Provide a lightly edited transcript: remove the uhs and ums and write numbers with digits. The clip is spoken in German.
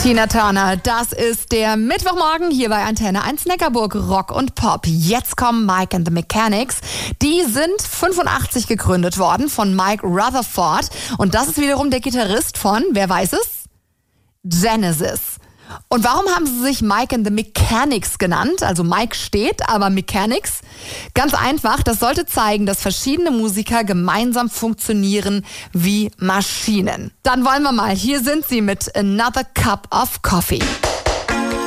Tina Turner, das ist der Mittwochmorgen hier bei Antenne 1 Neckarburg, Rock und Pop. Jetzt kommen Mike and the Mechanics. Die sind 85 gegründet worden von Mike Rutherford. Und das ist wiederum der Gitarrist von, wer weiß es? Genesis. Und warum haben sie sich Mike and the Mechanics genannt? Also Mike steht, aber Mechanics? Ganz einfach, das sollte zeigen, dass verschiedene Musiker gemeinsam funktionieren wie Maschinen. Dann wollen wir mal, hier sind sie mit Another Cup of Coffee.